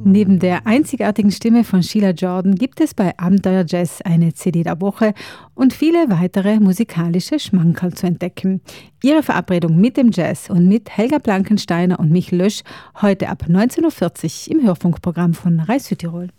Neben der einzigartigen Stimme von Sheila Jordan gibt es bei Abenteuer Jazz eine CD der Woche und viele weitere musikalische Schmankerl zu entdecken. Ihre Verabredung mit dem Jazz und mit Helga Blankensteiner und Michael Lösch heute ab 19.40 Uhr im Hörfunkprogramm von Rai Südtirol.